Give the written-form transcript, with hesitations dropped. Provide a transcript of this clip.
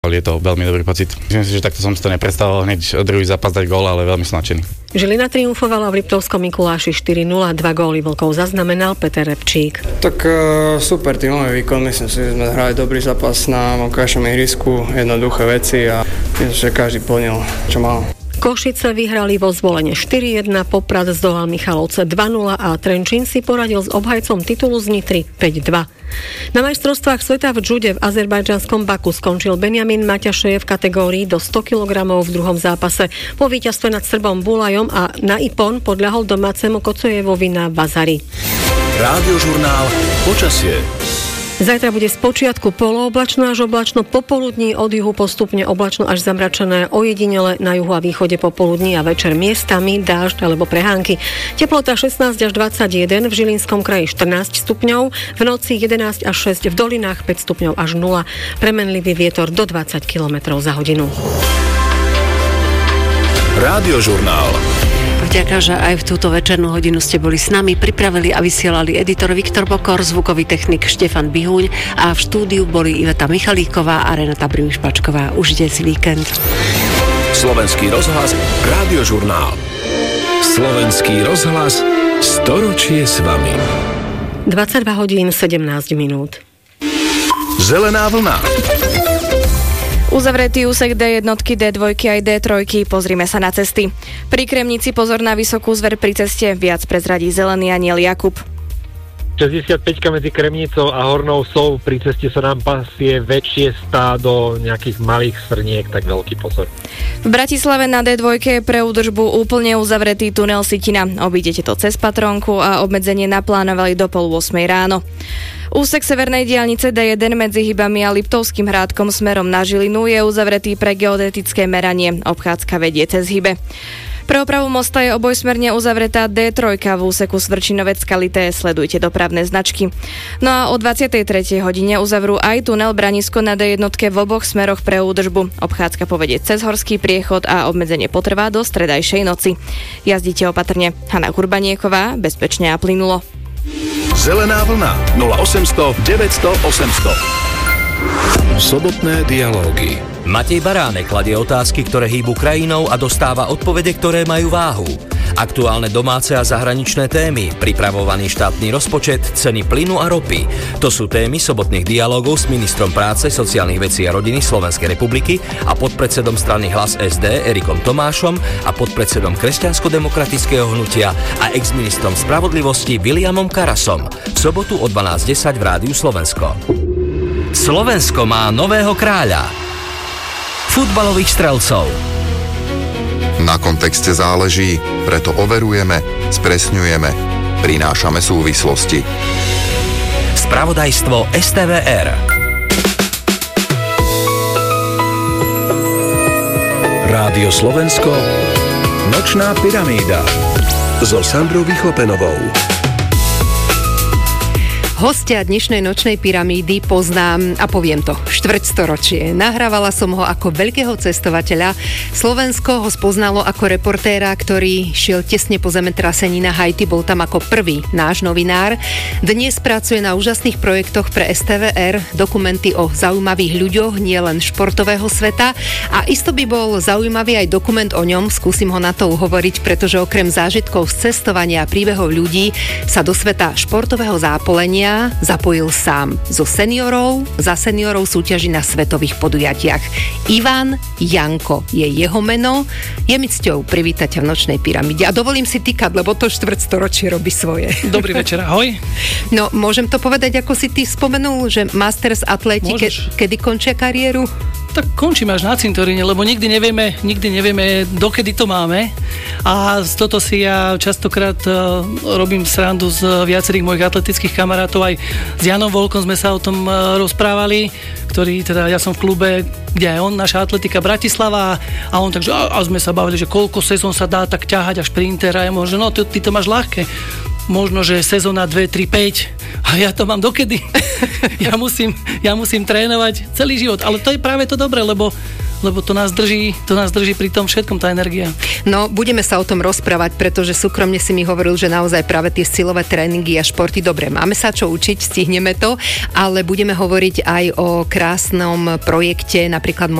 Je to veľmi dobrý pocit. Myslím si, že takto som si to nepredstavoval hneď druhý zápas dať gól, ale veľmi som nadšený. Žilina triumfovala v Liptovskom Mikuláši 4-0, 2 góly Vlkov zaznamenal Peter Repčík. Tak super tímový výkon, myslím si, že sme hrali dobrý zápas na vonkajšom ihrisku, jednoduché veci a myslím, že každý plnil, čo mal. Košice vyhrali vo Zvolene 4-1, Poprad zdolal Michalovce 2-0 a Trenčín si poradil s obhajcom titulu z Nitry 5-2. Na majstrovstvách sveta v džude v azerbajdžanskom Baku skončil Benjamin Maťašeje v kategórii do 100 kg v druhom zápase. Po víťazstve nad Srbom Bulajom a na Ipon podľahol domácemu Kocojevovi na Vazari. Rádiožurnál Počasie. Zajtra bude spočiatku polooblačno až oblačno, popoludní od juhu postupne oblačno až zamračené, ojedinele na juhu a východe popoludní a večer miestami dážď alebo prehánky. Teplota 16 až 21, v Žilinskom kraji 14 stupňov, v noci 11 až 6, v dolinách 5 stupňov až 0. Premenlivý vietor do 20 km za hodinu. Rádiožurnál. Vďaka, že aj v túto večernú hodinu ste boli s nami, pripravili a vysielali editor Viktor Bokor, zvukový technik Štefan Bihuň a v štúdiu boli Iveta Michalíková a Renata Brimišpačková. Užite si víkend. Slovenský rozhlas, Rádiožurnál. Slovenský rozhlas, storočie s vami. 22 hodín 17 minút. Zelená vlna. Uzavretý úsek D1, D2 aj D3, pozrime sa na cesty. Pri Kremnici pozor na vysokú zver pri ceste, viac prezradí Zelený aniel Jakub. 65 medzi Kremnicou a Hornou Sou, pri ceste sa nám pasie väčšie stádo nejakých malých srniek, tak veľký pozor. V Bratislave na D2 je pre údržbu úplne uzavretý tunel Sitina. Obídete to cez Patrónku a obmedzenie naplánovali do 7:30 ráno. Úsek severnej diaľnice D1 medzi Hybami a Liptovským Hrádkom smerom na Žilinu je uzavretý pre geodetické meranie. Obchádzka vedie cez Hybe. Pre opravu mosta je obojsmerne uzavretá D3 v úseku Svrčinovec-Skalité. Sledujte dopravné značky. No a o 23. hodine uzavrú aj tunel Branisko na D1 v oboch smeroch pre údržbu. Obchádzka povedie cez Horský priechod a obmedzenie potrvá do stredajšej noci. Jazdite opatrne. Hana Kurbanieková, bezpečne a plynulo. Zelená vlna 0800 900 800. Sobotné dialógy. Matej Baránek kladie otázky, ktoré hýbu krajinou a dostáva odpovede, ktoré majú váhu. Aktuálne domáce a zahraničné témy, pripravovaný štátny rozpočet, ceny plynu a ropy. To sú témy sobotných dialógov s ministrom práce, sociálnych vecí a rodiny Slovenskej republiky a podpredsedom strany Hlas SD Erikom Tomášom a podpredsedom Kresťansko-demokratického hnutia a exministrom spravodlivosti Williamom Karasom. V sobotu o 12:10 v Rádiu Slovensko. Slovensko má nového kráľa. Futbalových strelcov. Na kontexte záleží, preto overujeme, spresňujeme, prinášame súvislosti. Spravodajstvo STVR. Rádio Slovensko, Nočná pyramída so Sandrou Vychlopenovou. Hostia dnešnej Nočnej pyramídy poznám a poviem to, štvrťstoročie. Nahrávala som ho ako veľkého cestovateľa. Slovensko ho spoznalo ako reportéra, ktorý šiel tesne po zemetrasení na Haiti, bol tam ako prvý náš novinár. Dnes pracuje na úžasných projektoch pre STVR, dokumenty o zaujímavých ľuďoch, nielen športového sveta. A isto by bol zaujímavý aj dokument o ňom, skúsim ho na to uhovoriť, pretože okrem zážitkov z cestovania a príbehov ľudí sa do sveta športového zápolenia zapojil sám. Za seniorov súťaží na svetových podujatiach. Ivan Janko je jeho meno. Je mi cťou privítať ťa v Nočnej pyramíde. A dovolím si týkať, lebo to štvrťstoročie robí svoje. Dobrý večer, ahoj. No, môžem to povedať, ako si ty spomenul, že Masters atléti kedy končia kariéru? Tak končíme až na cintoríne, lebo nikdy nevieme, dokedy to máme. A toto si ja častokrát robím srandu z viacerých mojich atletických kamarátov. Aj s Janom Volkom sme sa o tom rozprávali, ktorý, teda ja som v klube, kde aj on, naša atletika Bratislava, a on takže, a sme sa bavili, že koľko sezón sa dá tak ťahať a šprinter, a ja možno, no ty to máš ľahké. Možno, že sezóna 2, 3, 5 a ja to mám dokedy. Ja musím trénovať celý život, ale to je práve to dobré, lebo lebo to nás drží pri tom všetkom, tá energia. No, budeme sa o tom rozprávať, pretože súkromne si mi hovoril, že naozaj práve tie silové tréningy a športy, dobre, máme sa čo učiť, stihneme to, ale budeme hovoriť aj o krásnom projekte, napríklad